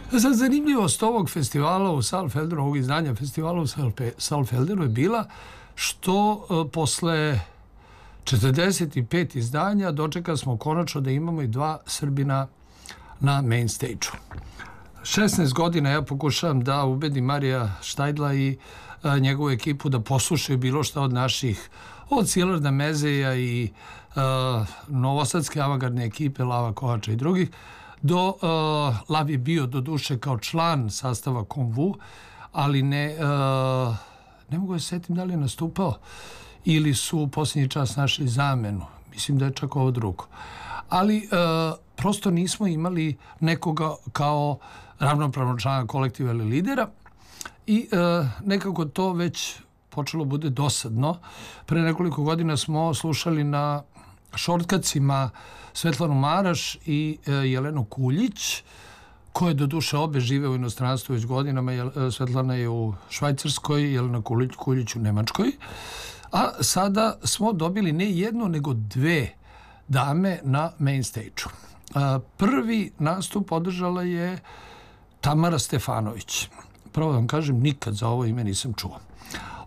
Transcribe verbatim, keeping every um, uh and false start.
Sad, zanimljivost ovog festivala u Saalfelderu, ovog izdanja festivala u Saalfelderu je bila što posle četrdeset pet izdanja dočekali smo konačno da imamo i dva Srbina na main stage-u. šesnaest godina ja pokušavam da ubedim Marija Štajdla i a, njegovu ekipu da poslušaju bilo šta od naših, od Silarda Mezeja i a, novosadske avangardne ekipe Lava Kovača i drugih, do a, Lav je bio do duše kao član sastava Konvu, ali ne, a, ne mogu da se setim da li je nastupao ili su u posljednji čas našli zamenu. Mislim da je čak ovo drugo. Ali a, prosto nismo imali nekoga kao ravnopravno člana kolektiva ili lidera i e, nekako to već počelo bude dosadno. Pre nekoliko godina smo slušali na šortkacima Svetlanu Maraš i e, Jelenu Kuljić, koje do duše obe žive u inostranstvu već godinama. Jel, Svetlana je u Švajcarskoj, Jelena Kuljić, Kuljić u Nemačkoj. A sada smo dobili ne jedno, nego dve dame na main stage-u. Prvi nastup održala je Tamara Stefanović. Pravo da vam kažem, nikad za ovo ime nisam čuo.